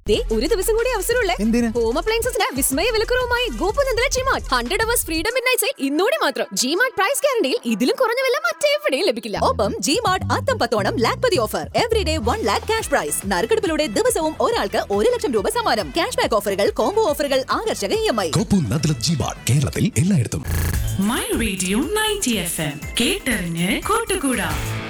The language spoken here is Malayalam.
ഒരു ദിവസം കൂടി അവസരമുള്ളേ. ഹോം അപ്ലയൻസസിന് വിസ്മയ വിലക്കുറവുമായി ഗോപുനന്ദല G-Mart 100 hours freedom midnight sale ഇന്നോടെ മാത്രം. ജിമാർട്ട് പ്രൈസ് ഗ്യാരണ്ടിയിൽ ഇതിലും കുറഞ്ഞ വില മറ്റെവിടെയും ലഭിക്കില്ല. ഒപ്പം ജിമാർട്ട് അത്തം 10 Lakhpati offer. Everyday 1 lakh cash prize. നറുക്കെടുപ്പിലൂടെ ദിവസവും ഒരാൾക്ക് 1 ലക്ഷം രൂപ സമ്മാനം. ക്യാഷ് ബാക്ക് ഓഫറുകൾ, കോംബോ ഓഫറുകൾ, ആകർഷക EMI. ഗോപുനന്ദല ജിമാർട്ട് കേരളത്തിൽ എല്ലായിടത്തും. മൈ റേഡിയോ 90 FM കേട്ടറിഞ്ഞ് കൂട്ടുകൂടാ.